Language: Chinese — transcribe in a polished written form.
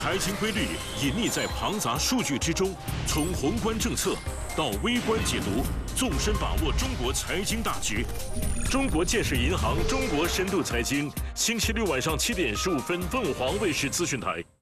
财经规律隐匿在庞杂数据之中，从宏观政策到微观解读，纵深把握中国财经大局。中国建设银行中国深度财经，星期六晚上7点15分，凤凰卫视资讯台。